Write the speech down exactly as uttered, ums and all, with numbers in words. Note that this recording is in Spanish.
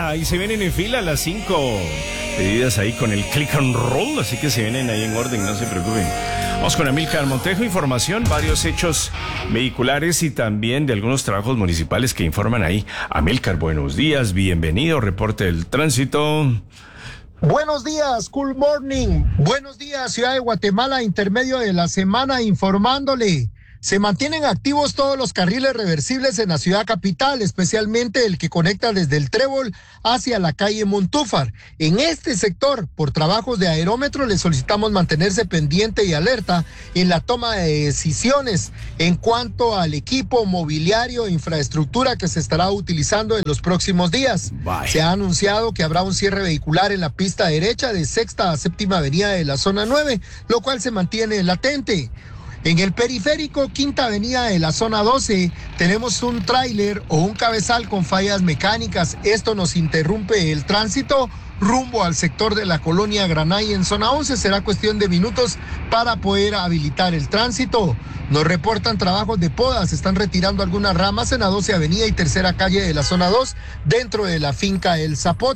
nada, y se vienen en fila las cinco pedidas ahí con el click and roll, así que se vienen ahí en orden, no se preocupen. Vamos con Amílcar Montejo, información, varios hechos vehiculares y también de algunos trabajos municipales que informan ahí. Amílcar, buenos días, bienvenido, reporte del tránsito. Buenos días, good morning. Buenos días, Ciudad de Guatemala, intermedio de la semana, informándole. Se mantienen activos todos los carriles reversibles en la ciudad capital, especialmente el que conecta desde el Trébol hacia la calle Montúfar. En este sector, por trabajos de aerómetro, le solicitamos mantenerse pendiente y alerta en la toma de decisiones en cuanto al equipo mobiliario e infraestructura que se estará utilizando en los próximos días. Bye. Se ha anunciado que habrá un cierre vehicular en la pista derecha de sexta a séptima avenida de la zona nueve, lo cual se mantiene latente. En el periférico, quinta avenida de la zona doce, tenemos un tráiler o un cabezal con fallas mecánicas. Esto nos interrumpe el tránsito rumbo al sector de la colonia Granay en zona once. Será cuestión de minutos para poder habilitar el tránsito. Nos reportan trabajos de poda, se están retirando algunas ramas en la doce avenida y tercera calle de la zona dos dentro de la finca El Zapote.